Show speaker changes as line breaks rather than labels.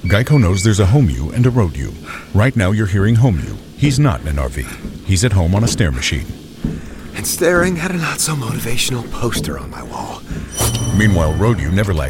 Geico knows there's a home you and a road you. Right now you're hearing home you. He's not in an RV. He's at home on a stair machine.
And staring at a not-so-motivational poster on my wall.
Meanwhile, road you never lacks